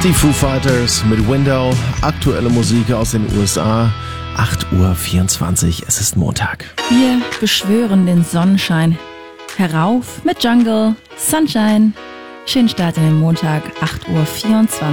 Die Foo Fighters mit Window, aktuelle Musik aus den USA, 8:24 Uhr, es ist Montag. Wir beschwören den Sonnenschein. Herauf mit Jungle, Sunshine. Schönen Start in den Montag, 8:24 Uhr.